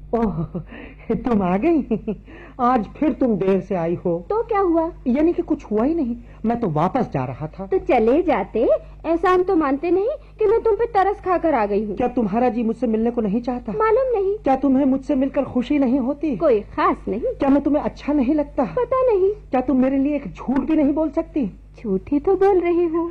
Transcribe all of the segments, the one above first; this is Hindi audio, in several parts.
ओह, तुम आ गई। आज फिर तुम देर से आई हो। तो क्या हुआ? यानी कि कुछ हुआ ही नहीं, मैं तो वापस जा रहा था। तो चले जाते। एहसान तो मानते नहीं कि मैं तुम पे तरस खाकर आ गई हूँ। क्या तुम्हारा जी मुझसे मिलने को नहीं चाहता? मालूम नहीं। क्या तुम्हें मुझसे मिलकर खुशी नहीं होती? कोई खास नहीं। क्या मैं तुम्हें अच्छा नहीं लगता? पता नहीं। क्या तुम मेरे लिए एक झूठ भी नहीं बोल सकती? झूठी तो बोल रही हूँ।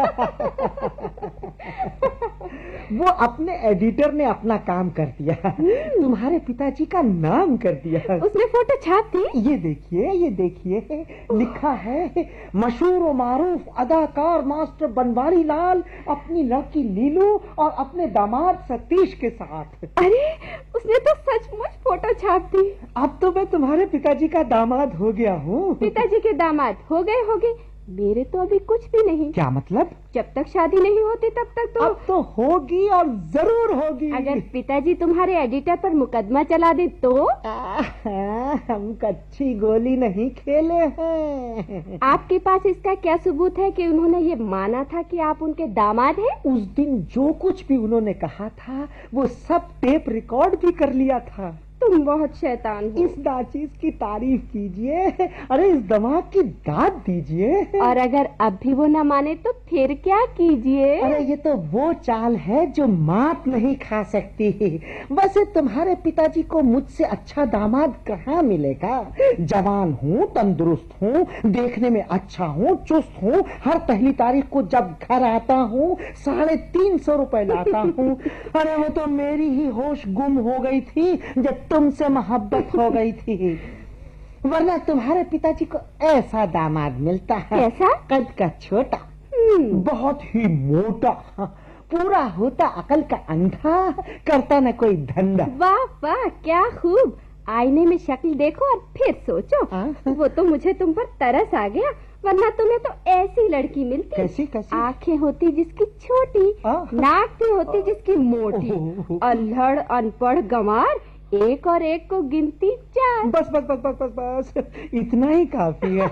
वो अपने एडिटर ने अपना काम कर दिया, तुम्हारे पिताजी का नाम कर दिया। उसने फोटो छाप दी। ये देखिए, ये देखिए, लिखा है मशहूर और मारूफ अदाकार मास्टर बनवारी लाल अपनी लड़की लीलू और अपने दामाद सतीश के साथ। अरे, उसने तो सचमुच फोटो छाप दी। अब तो मैं तुम्हारे पिताजी का दामाद हो गया हूँ। पिताजी के दामाद हो गए होगे, मेरे तो अभी कुछ भी नहीं। क्या मतलब? जब तक शादी नहीं होती तब तक तो। अब तो होगी और जरूर होगी। अगर पिताजी तुम्हारे एडिटर पर मुकदमा चला दे तो? हम कच्ची गोली नहीं खेले हैं। आपके पास इसका क्या सबूत है कि उन्होंने ये माना था कि आप उनके दामाद हैं? उस दिन जो कुछ भी उन्होंने कहा था वो सब टेप रिकॉर्ड भी कर लिया था। तुम बहुत शैतान हो। इस नाचीज की तारीफ कीजिए, अरे इस दमाग की दाद दीजिए। और अगर अब भी वो न माने तो फिर क्या कीजिए? अरे ये तो वो चाल है जो मात नहीं खा सकती। वैसे तुम्हारे पिताजी को मुझसे अच्छा दामाद कहाँ मिलेगा? जवान हूँ, तंदुरुस्त हूँ, देखने में अच्छा हूँ, चुस्त हूँ, हर पहली तारीख को जब घर आता हूँ 350 रुपए लाता हूँ। अरे वो तो मेरी ही होश गुम हो गई थी जब तुमसे मोहब्बत हो गई थी, वरना तुम्हारे पिताजी को ऐसा दामाद मिलता है। कैसा? कद का छोटा, बहुत ही मोटा, पूरा होता अकल का अंधा, करता न कोई धंधा। वाह वाह, क्या खूब। आईने में शक्ल देखो और फिर सोचो। वो तो मुझे तुम पर तरस आ गया, वरना तुम्हें तो ऐसी लड़की मिलती। कैसी कैसी? आंखें होती जिसकी छोटी, नाक भी होती जिसकी मोटी, अल्हड़ अनपढ़ गंवार, एक और एक को गिनती 4। बस बस बस बस बस बस, इतना ही काफी है।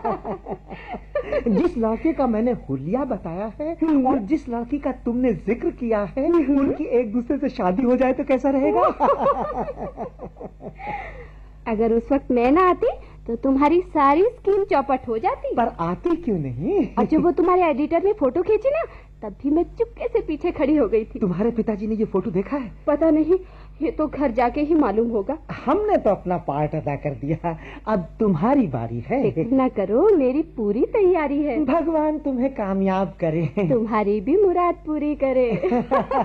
जिस लड़के का मैंने हुलिया बताया है और जिस लड़की का तुमने जिक्र किया है, उनकी एक दूसरे से शादी हो जाए तो कैसा रहेगा? अगर उस वक्त मैं ना आती तो तुम्हारी सारी स्कीम चौपट हो जाती। पर आती क्यों नहीं? और जब वो तुम्हारे एडिटर ने फोटो खींची ना, तब भी मैं चुपके से पीछे खड़ी हो गई थी। तुम्हारे पिताजी ने ये फोटो देखा है? पता नहीं, ये तो घर जाके ही मालूम होगा। हमने तो अपना पार्ट अदा कर दिया, अब तुम्हारी बारी है। फिक्र न करो, मेरी पूरी तैयारी है। भगवान तुम्हें कामयाब करे, तुम्हारी भी मुराद पूरी करे।